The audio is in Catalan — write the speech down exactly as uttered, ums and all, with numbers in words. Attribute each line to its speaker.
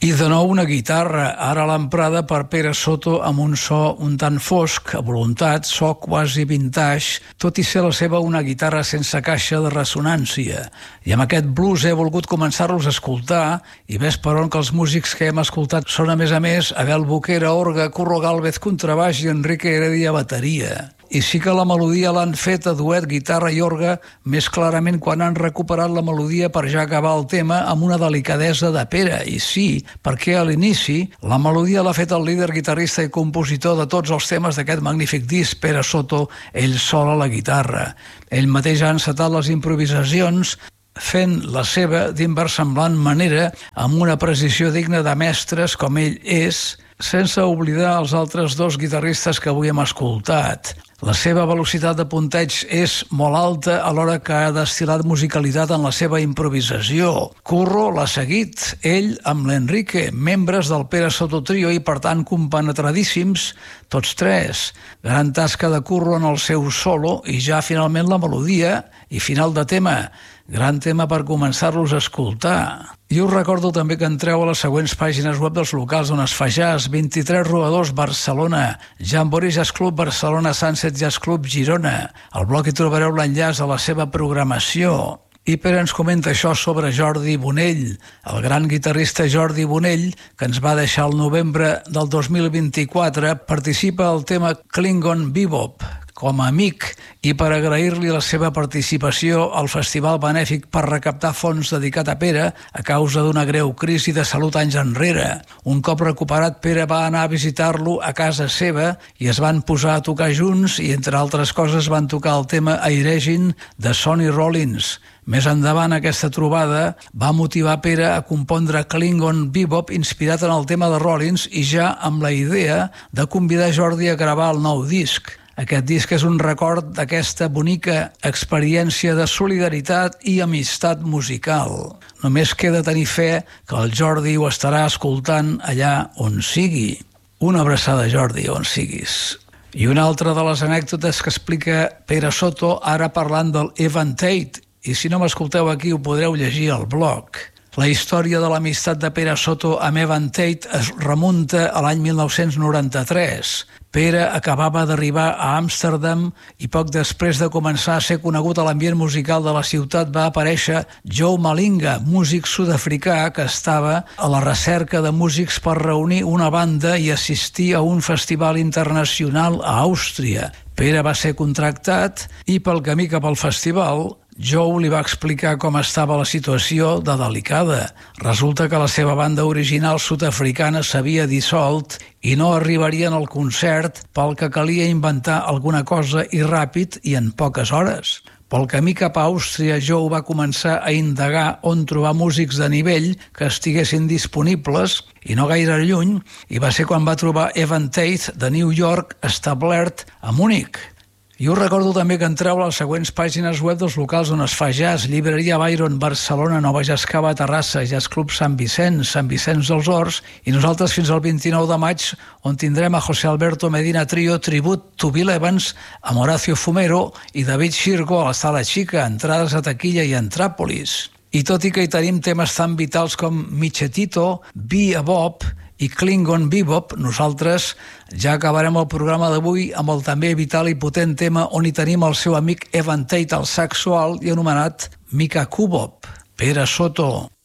Speaker 1: I de nou una guitarra, ara l'emprada per Pere Soto amb un so un tant fosc, a voluntat, so quasi vintage, tot i ser la seva una guitarra sense caixa de ressonància. I amb aquest blues he volgut començar-los a escoltar i ves per on que els músics que hem escoltat són a més a més Abel Boquera, orgue, Curro Gálvez, contrabaix i Enrique Heredia, bateria. I sí que la melodia l'han fet a duet guitarra i orgue, més clarament quan han recuperat la melodia per ja acabar el tema amb una delicadesa de Pere. I sí, perquè a l'inici la melodia l'ha fet el líder guitarrista i compositor de tots els temes d'aquest magnífic disc, Pere Soto, ell sol a la guitarra. Ell mateix ha encetat les improvisacions fent la seva d'inversemblant manera amb una precisió digna de mestres com ell és, sense oblidar els altres dos guitarristes que avui hem escoltat. La seva velocitat de punteig és molt alta alhora que ha destil·lat musicalitat en la seva improvisació. Curro l'ha seguit, ell amb l'Enrique, membres del Pere Soto Trio i per tant compenetradíssims, tots tres. Gran tasca de Curro en el seu solo i ja finalment la melodia i final de tema. Gran tema per començar-los a escoltar. I us recordo també que entreu a les següents pàgines web dels locals on es fa jazz: vint-i-tres Robadors, Barcelona, Jambori Jazz Club, Barcelona, Sunset Jazz Club, Girona. Al blog hi trobareu l'enllaç a la seva programació. I Pere ens comenta això sobre Jordi Bonell, el gran guitarrista Jordi Bonell, que ens va deixar el novembre del dos mil vint-i-quatre, participa al tema Klingon Bebop com a amic i per agrair-li la seva participació al festival benèfic per recaptar fons dedicat a Pere a causa d'una greu crisi de salut anys enrere. Un cop recuperat, Pere va anar a visitar-lo a casa seva i es van posar a tocar junts i, entre altres coses, van tocar el tema Airegin de Sonny Rollins. Més endavant, aquesta trobada va motivar Pere a compondre Klingon Bebop inspirat en el tema de Rollins i ja amb la idea de convidar Jordi a gravar el nou disc. Aquest disc és un record d'aquesta bonica experiència de solidaritat i amistat musical. Només queda tenir fe que el Jordi ho estarà escoltant allà on sigui. Una abraçada, Jordi, on siguis. I una altra de les anècdotes que explica Pere Soto, ara parlant del Evan Tate, i si no m'escolteu aquí ho podreu llegir al blog. La història de l'amistat de Pere Soto amb Evan Tate es remunta a l'any mil nou-cents noranta-tres. Pere acabava d'arribar a Amsterdam i poc després de començar a ser conegut a l'ambient musical de la ciutat va aparèixer Joe Malinga, músic sud-africà que estava a la recerca de músics per reunir una banda i assistir a un festival internacional a Àustria. Pere va ser contractat i pel camí cap al festival Joe li va explicar com estava la situació de delicada. Resulta que la seva banda original sud-africana s'havia dissolt i no arribarien al concert, pel que calia inventar alguna cosa i ràpid i en poques hores. Pel camí cap a Àustria, Joe va començar a indagar on trobar músics de nivell que estiguessin disponibles i no gaire lluny, i va ser quan va trobar Evan Tate de New York establert a Múnich. I us recordo també que entreu a les següents pàgines web dels locals on es fa jazz: Llibreria Byron, Barcelona, Nova Jazz Cava, Terrassa, Jazz Club Sant Vicenç, Sant Vicenç dels Horts, i nosaltres fins al vint-i-nou de maig, on tindrem a José Alberto Medina Trio, tribut to Bill Evans, amb Horacio Fumero i David Xirgo a la Sala Xica, entrades a taquilla i Antràpolis. I tot i que hi tenim temes tan vitals com Michetito, Be a Bob i Klingon Bebop, nosaltres ja acabarem el programa d'avui amb el també vital i potent tema on hi tenim el seu amic Evan Tate al saxo alt i anomenat Mika Kubop. Pere Soto.